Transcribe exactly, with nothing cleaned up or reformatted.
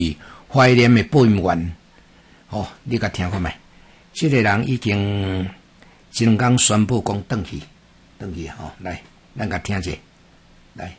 怀念的保育员，哦，你甲听看觅，这个人已经前两天宣布讲转去，转去吼，来，咱甲听者。